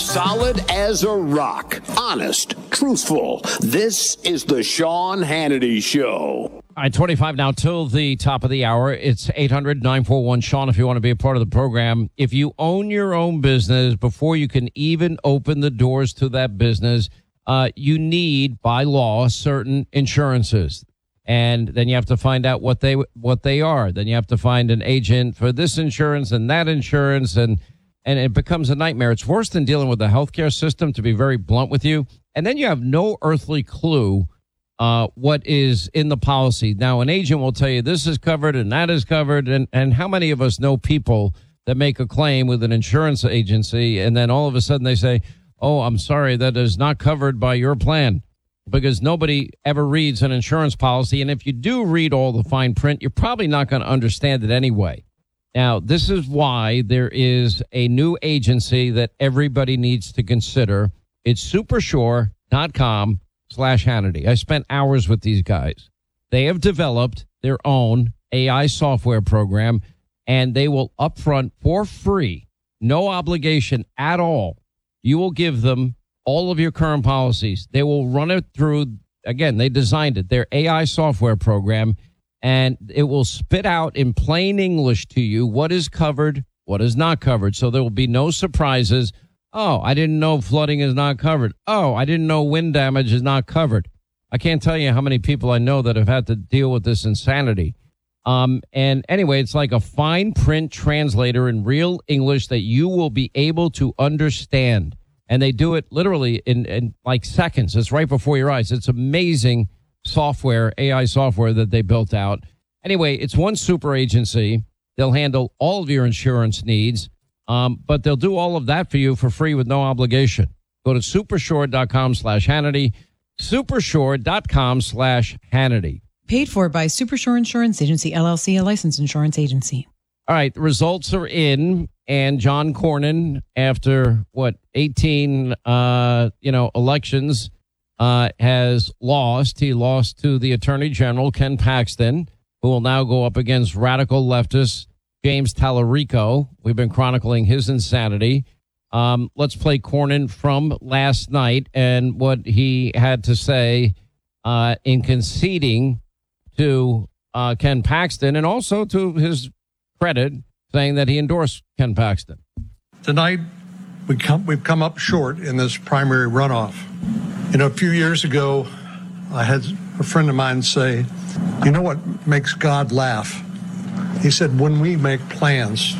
Solid as a rock. Honest. Truthful. This is the Sean Hannity Show. All right, 25 now till the top of the hour. It's 800-941-SEAN if you want to be a part of the program. If you own your own business, before you can even open the doors to that business, you need, by law, certain insurances. And then you have to find out what they are. Then you have to find an agent for this insurance and that insurance, and it becomes a nightmare. It's worse than dealing with the healthcare system, to be very blunt with you. And then you have no earthly clue what is in the policy. Now, an agent will tell you this is covered and that is covered. And how many of us know people that make a claim with an insurance agency and then all of a sudden they say, oh, I'm sorry, that is not covered by your plan, because nobody ever reads an insurance policy. And if you do read all the fine print, you're probably not going to understand it anyway. Now, this is why there is a new agency that everybody needs to consider. It's supersure.com/Hannity. I spent hours with these guys. They have developed their own AI software program, and they will upfront for free, no obligation at all. You will give them all of your current policies. They will run it through, again, they designed it, their AI software program, and it will spit out in plain English to you what is covered, what is not covered. So there will be no surprises. Oh, I didn't know flooding is not covered. Oh, I didn't know wind damage is not covered. I can't tell you how many people I know that have had to deal with this insanity. And anyway, it's like a fine print translator in real English that you will be able to understand. And they do it literally in like seconds. It's right before your eyes. It's amazing software, AI software that they built out. Anyway, it's one super agency. They'll handle all of your insurance needs, but they'll do all of that for you for free with no obligation. Go to supersure.com/Hannity, supersure.com/Hannity. Paid for by Supersure Insurance Agency, LLC, a licensed insurance agency. All right, the results are in, and John Cornyn, after 18 elections, has lost. He lost to the Attorney General, Ken Paxton, who will now go up against radical leftist James Tallarico. We've been chronicling his insanity. Let's play Cornyn from last night and what he had to say in conceding to Ken Paxton, and also to his credit, saying that he endorsed Ken Paxton. Tonight, we've come up short in this primary runoff. A few years ago, I had a friend of mine say, you know what makes God laugh? He said, when we make plans.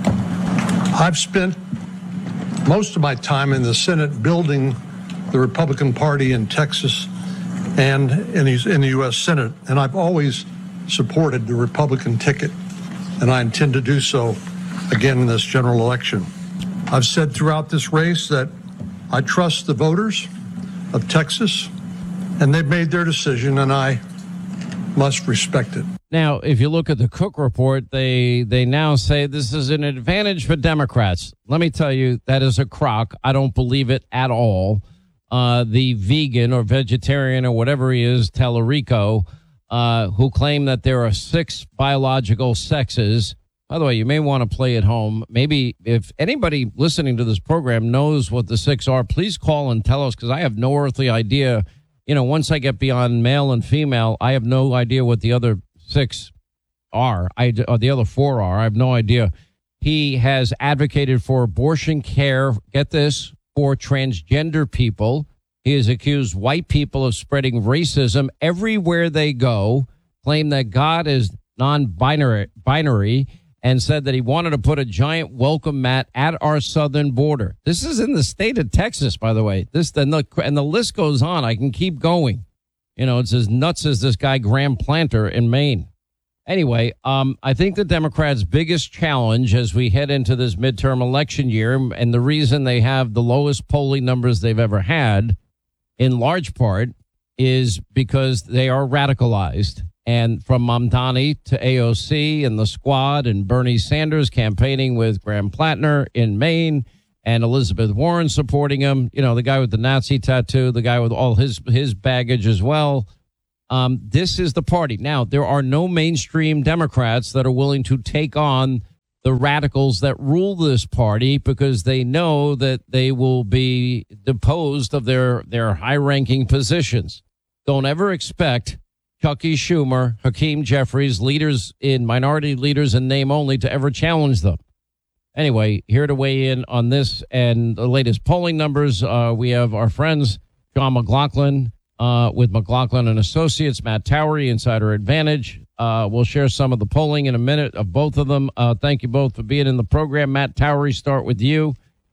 I've spent most of my time in the Senate building the Republican Party in Texas and in the U.S. Senate, and I've always supported the Republican ticket, and I intend to do so again in this general election. I've said throughout this race that I trust the voters of Texas, and they've made their decision, and I must respect it. Now, if you look at the Cook report, they now say this is an advantage for Democrats. Let me tell you, that is a crock. I don't believe it at all. The vegan or vegetarian or whatever he is, Tallarico, who claim that there are 6 biological sexes. By the way, you may want to play at home. Maybe if anybody listening to this program knows what the 6 are, please call and tell us, because I have no earthly idea. Once I get beyond male and female, I have no idea what the other 6 are. Or the other 4 are. I have no idea. He has advocated for abortion care, get this, for transgender people. He has accused white people of spreading racism everywhere they go, claimed that God is non-binary, and said that he wanted to put a giant welcome mat at our southern border. This is in the state of Texas, by the way. And the list goes on. I can keep going. It's as nuts as this guy Graham Planter in Maine. Anyway, I think the Democrats' biggest challenge as we head into this midterm election year, and the reason they have the lowest polling numbers they've ever had, in large part, is because they are radicalized. And from Mamdani to AOC and the Squad and Bernie Sanders campaigning with Graham Plattner in Maine and Elizabeth Warren supporting him, the guy with the Nazi tattoo, the guy with all his baggage as well. This is the party. Now, there are no mainstream Democrats that are willing to take on the radicals that rule this party, because they know that they will be deposed of their high-ranking positions. Don't ever expect Chucky Schumer, Hakeem Jeffries, minority leaders in name only, to ever challenge them. Anyway, here to weigh in on this and the latest polling numbers, we have our friends John McLaughlin with McLaughlin and Associates, Matt Towery, Insider Advantage. We'll share some of the polling in a minute of both of them. Thank you both for being in the program. Matt Towery, start with you.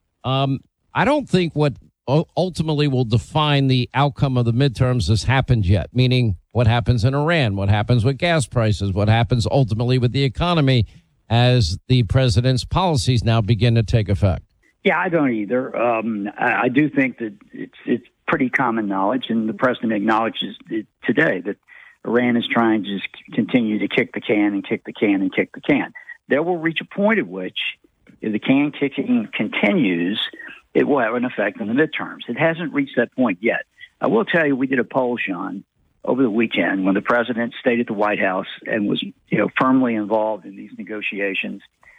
I don't think what ultimately will define the outcome of the midterms has happened yet, meaning what happens in Iran, what happens with gas prices, what happens ultimately with the economy as the president's policies now begin to take effect. Yeah, I don't either. I do think that it's pretty common knowledge, and the president acknowledges it today, that Iran is trying to just continue to kick the can and kick the can and kick the can. There will reach a point at which, if the can kicking continues, it will have an effect on the midterms. It hasn't reached that point yet. I will tell you, we did a poll, Sean, over the weekend when the president stayed at the White House and was, firmly involved in these negotiations.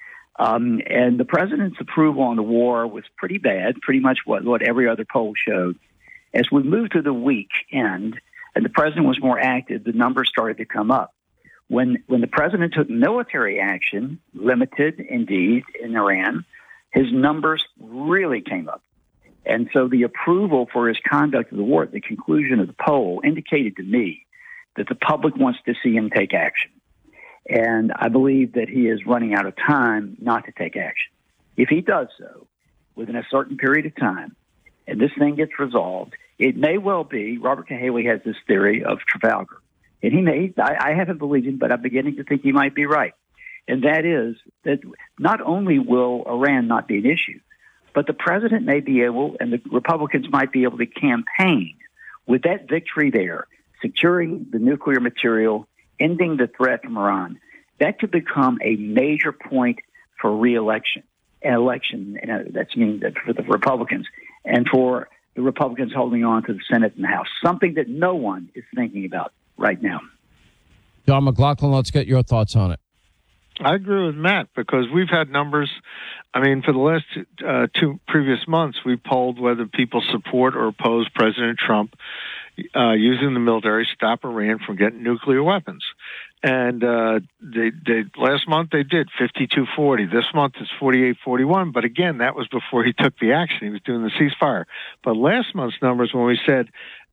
And the president's approval on the war was pretty bad, pretty much what every other poll showed. As we moved to the weekend and the president was more active, the numbers started to come up. When the president took military action, limited indeed, in Iran, his numbers really came up. And so the approval for his conduct of the war at the conclusion of the poll indicated to me that the public wants to see him take action. And I believe that he is running out of time not to take action. If he does so within a certain period of time, and this thing gets resolved, it may well be, Robert Cahaly has this theory of Trafalgar. And I haven't believed him, but I'm beginning to think he might be right. And that is that not only will Iran not be an issue, but the president may be able, and the Republicans might be able to campaign with that victory there, securing the nuclear material, ending the threat from Iran. That could become a major point for re-election, that's mean that for the Republicans, and for the Republicans holding on to the Senate and the House, something that no one is thinking about right now. John McLaughlin, let's get your thoughts on it. I agree with Matt, because we've had numbers. I mean, for the last two previous months, we polled whether people support or oppose President Trump using the military to stop Iran from getting nuclear weapons. And they last month they did 52-40. This month it's 48-41. But again, that was before he took the action. He was doing the ceasefire. But last month's numbers, when we said,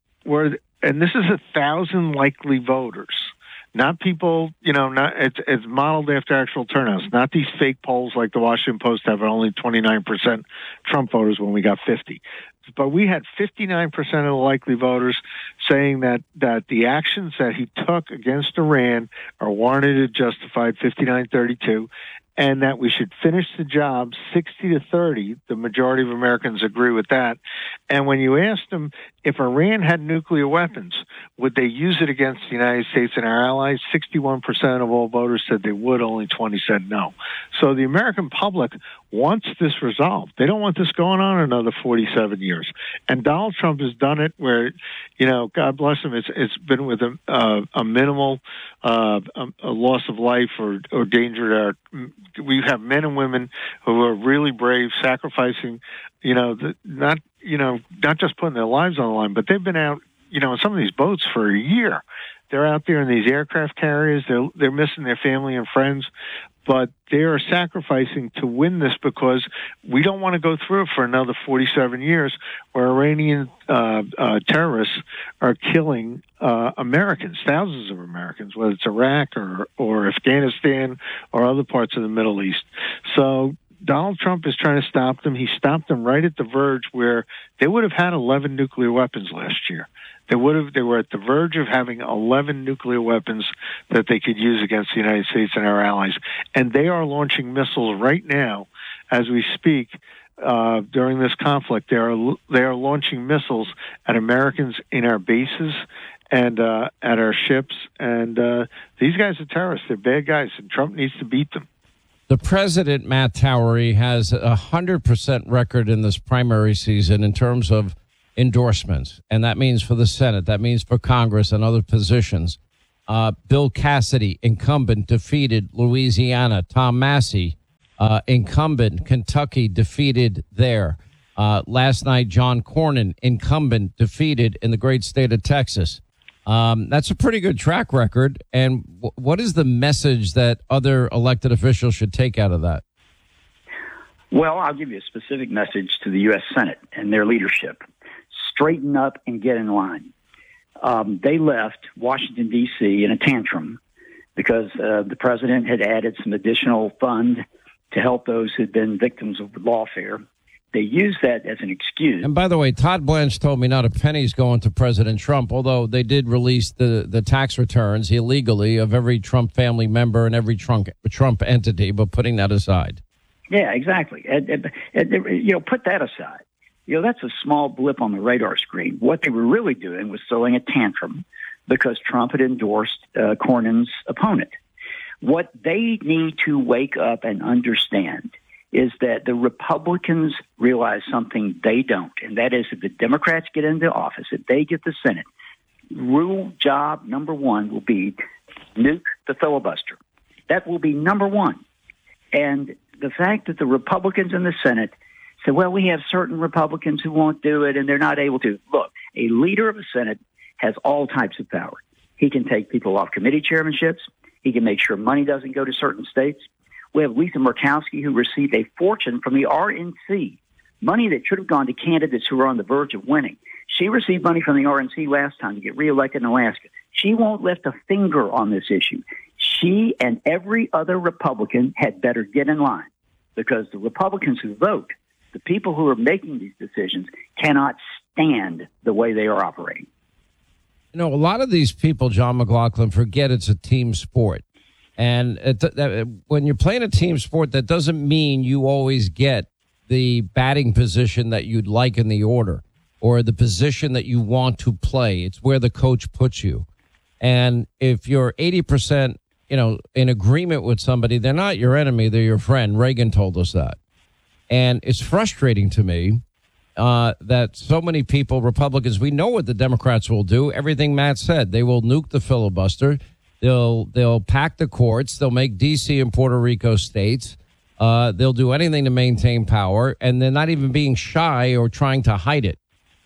and this is 1,000 likely voters. Not people, it's modeled after actual turnouts, not these fake polls like the Washington Post have only 29% Trump voters when we got 50. But we had 59% of the likely voters saying that the actions that he took against Iran are warranted and justified, 59-32, and that we should finish the job 60-30. The majority of Americans agree with that. And when you asked them if Iran had nuclear weapons, would they use it against the United States and our allies? 61% of all voters said they would. Only 20 said no. So the American public wants this resolved. They don't want this going on another 47 years. And Donald Trump has done it where, God bless him, it's been with a minimal a loss of life or danger. We have men and women who are really brave, sacrificing, not just putting their lives on the line, but they've been out, in some of these boats for a year. They're out there in these aircraft carriers. They're missing their family and friends, but they are sacrificing to win this, because we don't want to go through it for another 47 years where Iranian terrorists are killing Americans, thousands of Americans, whether it's Iraq or Afghanistan or other parts of the Middle East. So Donald Trump is trying to stop them. He stopped them right at the verge where they would have had 11 nuclear weapons last year. They were at the verge of having 11 nuclear weapons that they could use against the United States and our allies. And they are launching missiles right now as we speak. During this conflict, they are launching missiles at Americans in our bases and at our ships. And these guys are terrorists. They're bad guys, and Trump needs to beat them. The president, Matt Towery, has 100% record in this primary season in terms of endorsements, and that means for the Senate, that means for Congress and other positions. Bill Cassidy, incumbent, defeated Louisiana. Tom Massey, incumbent Kentucky defeated there. Last night, John Cornyn, incumbent, defeated in the great state of Texas. That's a pretty good track record. And what is the message that other elected officials should take out of that? Well, I'll give you a specific message to the U.S. Senate and their leadership. Straighten up and get in line. They left Washington, D.C. in a tantrum because the president had added some additional fund to help those who'd been victims of lawfare. They used that as an excuse. And by the way, Todd Blanche told me not a penny's going to President Trump, although they did release the tax returns illegally of every Trump family member and every Trump entity, but putting that aside. Yeah, exactly. And, put that aside. That's a small blip on the radar screen. What they were really doing was throwing a tantrum because Trump had endorsed Cornyn's opponent. What they need to wake up and understand is that the Republicans realize something they don't, and that is if the Democrats get into office, if they get the Senate, rule job number one will be nuke the filibuster. That will be number one. And the fact that the Republicans in the Senate say, well, we have certain Republicans who won't do it and they're not able to. Look, a leader of the Senate has all types of power. He can take people off committee chairmanships. He can make sure money doesn't go to certain states. We have Lisa Murkowski, who received a fortune from the RNC, money that should have gone to candidates who were on the verge of winning. She received money from the RNC last time to get reelected in Alaska. She won't lift a finger on this issue. She and every other Republican had better get in line because the Republicans who vote, the people who are making these decisions, cannot stand the way they are operating. A lot of these people, John McLaughlin, forget it's a team sport. And when you're playing a team sport, that doesn't mean you always get the batting position that you'd like in the order or the position that you want to play. It's where the coach puts you. And if you're 80%, in agreement with somebody, they're not your enemy, they're your friend. Reagan told us that. And it's frustrating to me that so many people, Republicans, we know what the Democrats will do. Everything Matt said, they will nuke the filibuster. They'll pack the courts. They'll make D.C. and Puerto Rico states. They'll do anything to maintain power, and they're not even being shy or trying to hide it.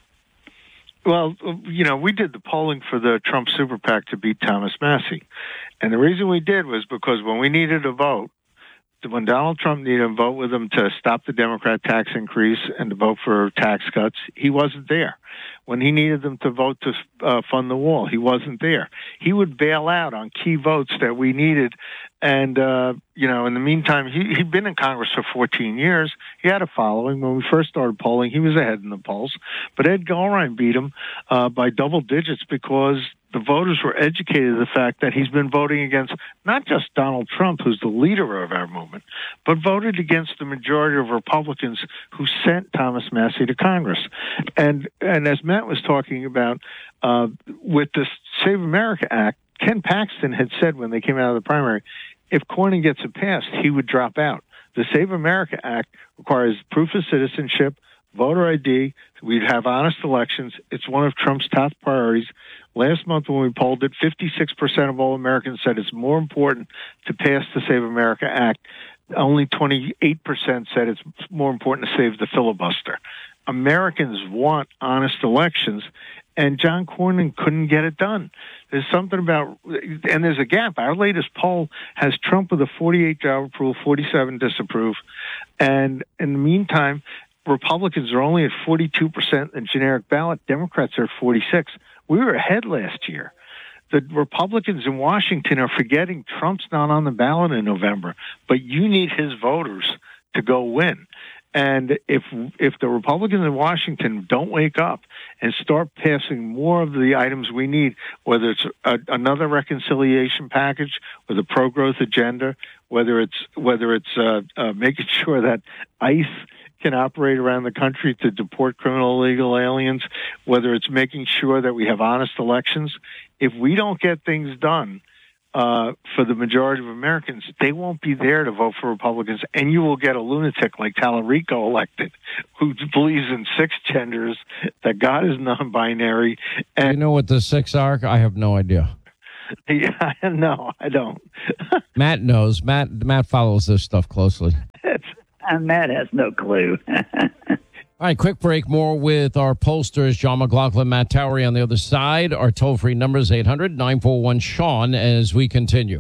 Well, we did the polling for the Trump Super PAC to beat Thomas Massie. And the reason we did was because when we needed a vote, when Donald Trump needed a vote with him to stop the Democrat tax increase and to vote for tax cuts, he wasn't there. When he needed them to vote to fund the wall, he wasn't there. He would bail out on key votes that we needed. And, in the meantime, he'd been in Congress for 14 years. He had a following. When we first started polling, he was ahead in the polls. But Ed Gulrine beat him by double digits because the voters were educated of the fact that he's been voting against not just Donald Trump, who's the leader of our movement, but voted against the majority of Republicans who sent Thomas Massie to Congress. And as Matt was talking about, with this Save America Act, Ken Paxton had said when they came out of the primary, if Cornyn gets it passed, he would drop out. The Save America Act requires proof of citizenship, voter ID. We'd have honest elections. It's one of Trump's top priorities. Last month when we polled it, 56% of all Americans said it's more important to pass the Save America Act. Only 28% said it's more important to save the filibuster. Americans want honest elections, and John Cornyn couldn't get it done. There's something about, and there's a gap. Our latest poll has Trump with a 48 job approval, 47 disapprove. And in the meantime, Republicans are only at 42% in generic ballot. Democrats are at 46. We were ahead last year. The Republicans in Washington are forgetting Trump's not on the ballot in November, but you need his voters to go win. And if the Republicans in Washington don't wake up and start passing more of the items we need, whether it's another reconciliation package with a pro-growth agenda, whether it's making sure that ICE can operate around the country to deport criminal illegal aliens, whether it's making sure that we have honest elections, if we don't get things done for the majority of Americans, they won't be there to vote for Republicans, and you will get a lunatic like Tallarico elected who believes in 6 genders, that God is non-binary. And you know what the 6 are? I have no idea. Yeah, no, I don't. Matt knows. Matt follows this stuff closely. Matt has no clue. All right, quick break. More with our pollsters, John McLaughlin, Matt Towery on the other side. Our toll-free number is 800-941-SEAN as we continue.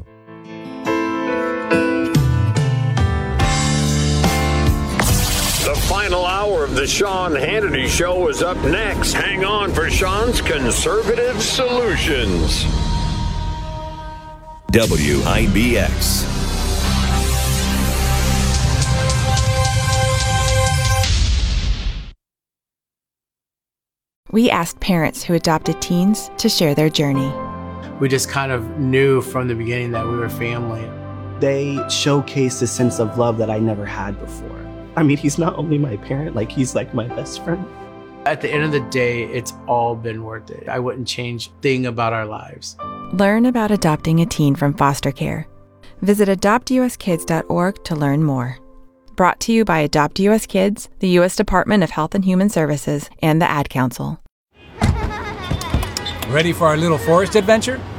The final hour of the Sean Hannity Show is up next. Hang on for Sean's Conservative Solutions. WIBX. We asked parents who adopted teens to share their journey. We just kind of knew from the beginning that we were family. They showcased a sense of love that I never had before. I mean, he's not only my parent, he's like my best friend. At the end of the day, it's all been worth it. I wouldn't change a thing about our lives. Learn about adopting a teen from foster care. Visit adoptuskids.org to learn more. Brought to you by Adopt US Kids, the U.S. Department of Health and Human Services, and the Ad Council. Ready for our little forest adventure?